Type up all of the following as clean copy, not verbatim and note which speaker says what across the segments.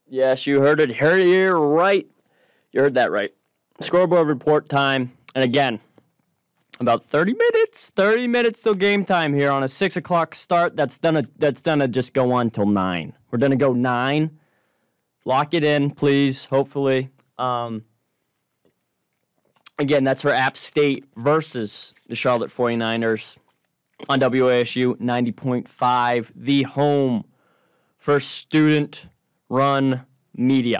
Speaker 1: Yes, you heard it here right. You heard that right. Scoreboard report time. And again, about 30 minutes. 30 minutes till game time here on a 6 o'clock start. That's gonna just go on till 9. We're gonna go 9. Lock it in, please, hopefully. Again, that's for App State versus the Charlotte 49ers on WASU 90.5, the home for student-run media.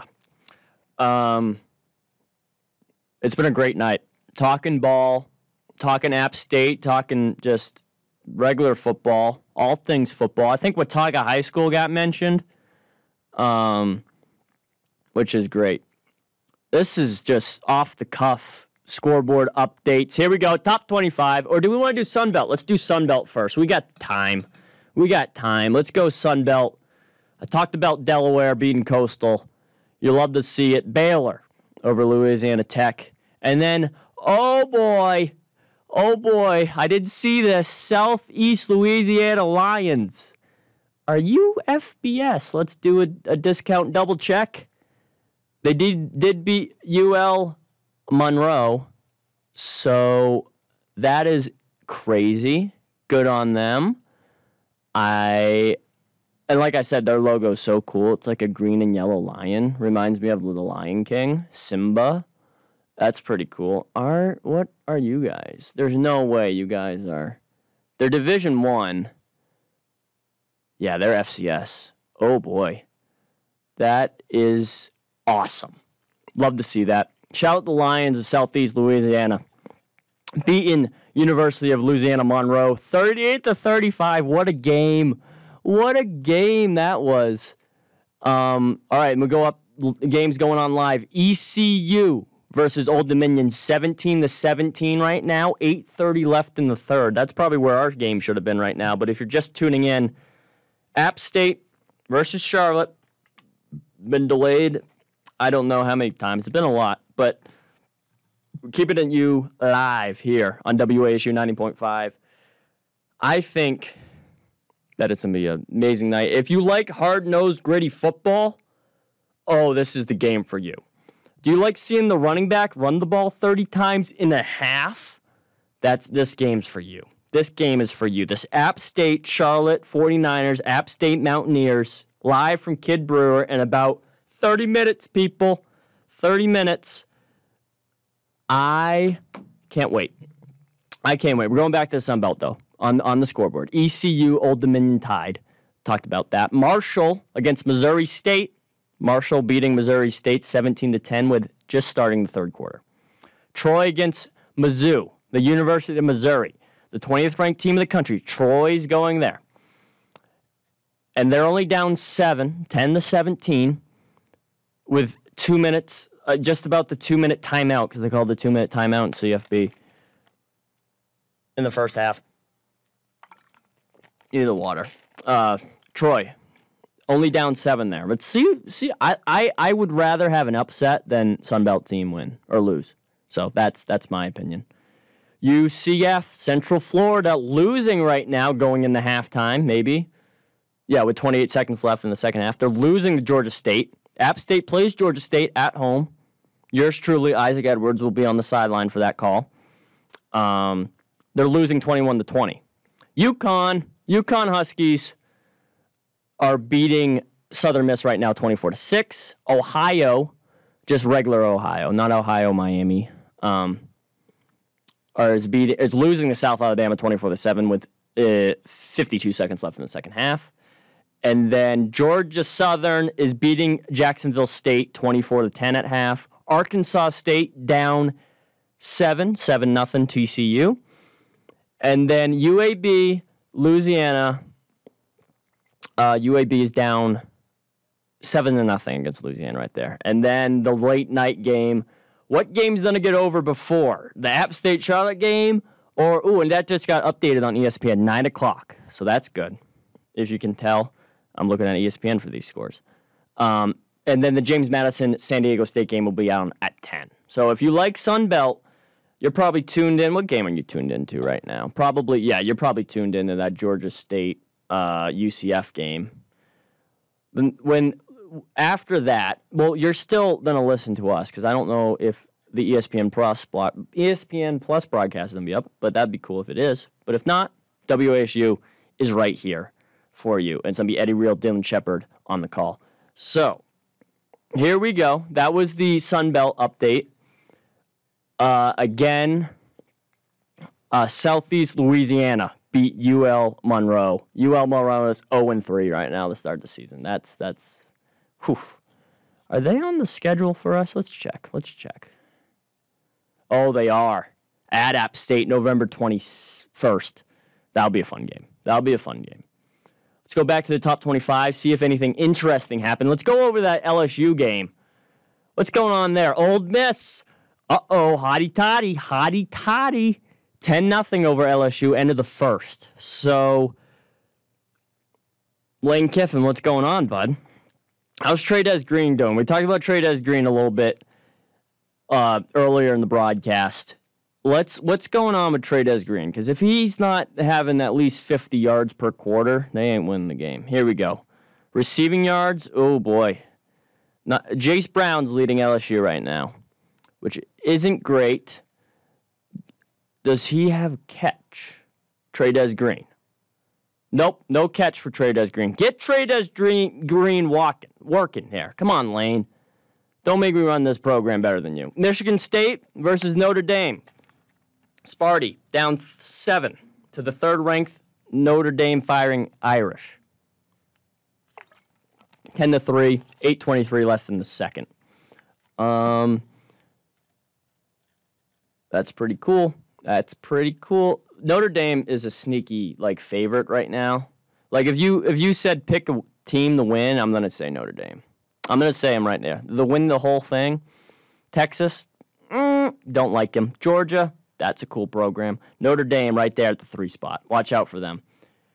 Speaker 1: It's been a great night. Talking ball, talking App State, talking just regular football, all things football. I think Watauga High School got mentioned, which is great. This is just off-the-cuff scoreboard updates. Here we go, top 25. Or do we want to do Sunbelt? Let's do Sunbelt first. We got time. Let's go Sunbelt. I talked about Delaware beating Coastal. You love to see it. Baylor over Louisiana Tech. And then, oh boy, I didn't see this. Southeast Louisiana Lions. Are you FBS? Let's do a discount double check. They did beat UL Monroe, so that is crazy. Good on them. And like I said, their logo is so cool. It's like a green and yellow lion. Reminds me of the Lion King, Simba. That's pretty cool. What are you guys? There's no way you guys are. They're Division I. Yeah, they're FCS. Oh boy, that is awesome. Love to see that. Shout out the Lions of Southeast Louisiana. Beating University of Louisiana Monroe 38-35. What a game. What a game that was. All right, we'll go up. The game's going on live. ECU versus Old Dominion 17-17 right now. 8:30 left in the third. That's probably where our game should have been right now. But if you're just tuning in, App State versus Charlotte. Been delayed. I don't know how many times. It's been a lot, but keeping it you live here on WASU 90.5. I think that it's going to be an amazing night. If you like hard-nosed, gritty football, oh, this is the game for you. Do you like seeing the running back run the ball 30 times in a half? This game's for you. This game is for you. This App State Charlotte 49ers, App State Mountaineers, live from Kid Brewer in about 30 minutes, people. 30 minutes. I can't wait. We're going back to the Sun Belt, though, on the scoreboard. ECU, Old Dominion tied. Talked about that. Marshall against Missouri State. Marshall beating Missouri State 17-10 with just starting the third quarter. Troy against Mizzou, the University of Missouri, the 20th ranked team in the country. Troy's going there. And they're only down 10-17. With 2 minutes, just about the 2-minute timeout, because they called the 2-minute timeout in CFB in the first half. You need the water. Troy, only down 7 there. But see, I would rather have an upset than Sunbelt team win or lose. So that's my opinion. UCF, Central Florida, losing right now, going into halftime, maybe. Yeah, with 28 seconds left in the second half. They're losing to Georgia State. App State plays Georgia State at home. Yours truly, Isaac Edwards, will be on the sideline for that call. They're losing 21-20. UConn Huskies are beating Southern Miss right now 24-6. Ohio, just regular Ohio, not Ohio, Miami, is losing to South Alabama 24-7 with 52 seconds left in the second half. And then Georgia Southern is beating Jacksonville State 24-10 at half. Arkansas State down 7-0 TCU. And then UAB, Louisiana. UAB is down 7-0 against Louisiana right there. And then the late night game. What game's going to get over before? The App State Charlotte game? And that just got updated on ESPN, 9 o'clock. So that's good. If you can tell, I'm looking at ESPN for these scores. And then the James Madison San Diego State game will be on at 10. So if you like Sun Belt, you're probably tuned in. What game are you tuned into right now? You're probably tuned into that Georgia State UCF game. When after that, well, you're still going to listen to us because I don't know if the ESPN Plus broadcast is going to be up, but that'd be cool if it is. But if not, WASU is right here for you. And it's going to be Eddie Real, Dylan Shepard on the call. So, here we go. That was the Sun Belt update. Again, Southeast Louisiana beat UL Monroe. UL Monroe is 0-3 right now to start the season. That's whew. Are they on the schedule for us? Let's check. Oh, they are. At App State, November 21st. That'll be a fun game. Let's go back to the top 25, see if anything interesting happened. Let's go over that LSU game. What's going on there? Old Miss. Hotty toddy. 10-0 over LSU, end of the first. So, Lane Kiffin, what's going on, bud? How's Trey'Dez Green doing? We talked about Trey'Dez Green a little bit earlier in the broadcast. What's going on with Trey'Dez Green? Because if he's not having at least 50 yards per quarter, they ain't winning the game. Here we go. Receiving yards, oh boy. Jace Brown's leading LSU right now, which isn't great. Does he have a catch? Trey'Dez Green. Nope, no catch for Trey'Dez Green. Get Trey'Dez Green working there. Come on, Lane. Don't make me run this program better than you. Michigan State versus Notre Dame. Sparty down 7 to the third-ranked Notre Dame Fighting Irish. 10-3, 8:23 left in the second. That's pretty cool. Notre Dame is a sneaky favorite right now. If you said pick a team to win, I'm gonna say Notre Dame. I'm gonna say them right there. The win the whole thing. Texas, don't like him. Georgia, that's a cool program. Notre Dame right there at the 3 spot. Watch out for them.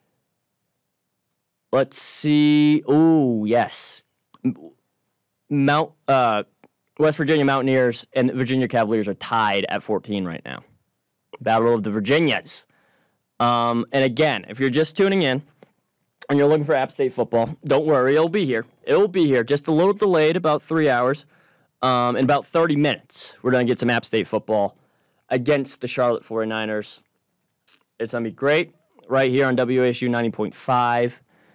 Speaker 1: Let's see. Oh, yes. West Virginia Mountaineers and Virginia Cavaliers are tied at 14 right now. Battle of the Virginias. And again, if you're just tuning in and you're looking for App State football, don't worry, it'll be here. Just a little delayed, about 3 hours. In about 30 minutes, we're going to get some App State football against the Charlotte 49ers. It's going to be great right here on WASU 90.5.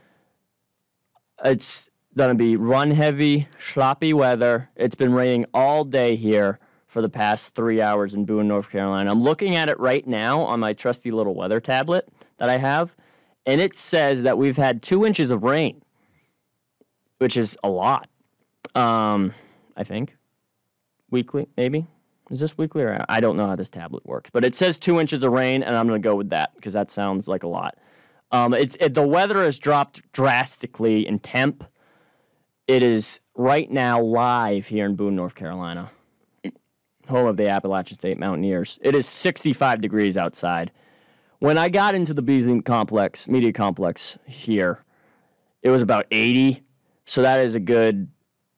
Speaker 1: It's going to be run-heavy, sloppy weather. It's been raining all day here for the past 3 hours in Boone, North Carolina. I'm looking at it right now on my trusty little weather tablet that I have, and it says that we've had 2 inches of rain, which is a lot, I think. Weekly, maybe? Is this weekly? Or I don't know how this tablet works, but it says 2 inches of rain, and I'm going to go with that because that sounds like a lot. The weather has dropped drastically in temp. It is right now live here in Boone, North Carolina, home of the Appalachian State Mountaineers. It is 65 degrees outside. When I got into the Beasley Media Complex here, it was about 80. So that is a good,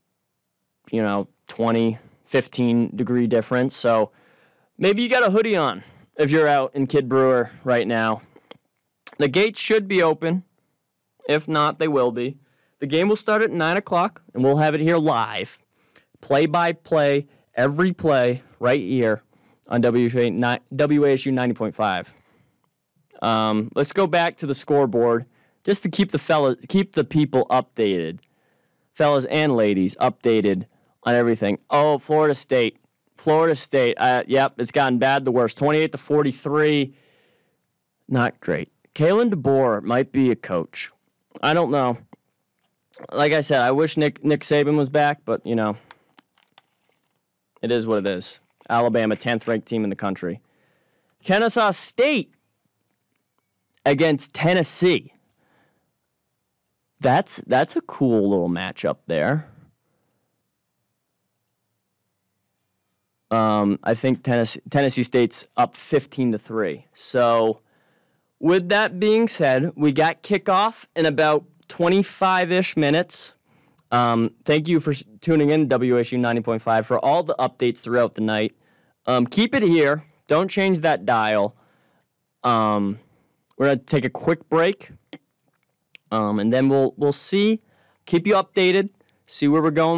Speaker 1: 20, 15 degree difference. So maybe you got a hoodie on if you're out in Kid Brewer right now. The gates should be open. If not, they will be. The game will start at 9 o'clock, and we'll have it here live. Play-by-play, every play right here on WASU 90.5. Let's go back to the scoreboard just to keep the people updated. Fellas and ladies updated on everything. Oh, Florida State. Yep, it's gotten bad the worst. 28-43. Not great. Kalen DeBoer might be a coach. I don't know. Like I said, I wish Nick Saban was back, but, it is what it is. Alabama, 10th-ranked team in the country. Kennesaw State against Tennessee. That's a cool little matchup there. I think Tennessee State's up 15-3. So, with that being said, we got kickoff in about 25-ish minutes. Thank you for tuning in to WASU 90.5 for all the updates throughout the night. Keep it here. Don't change that dial. We're going to take a quick break, and then we'll see. Keep you updated. See where we're going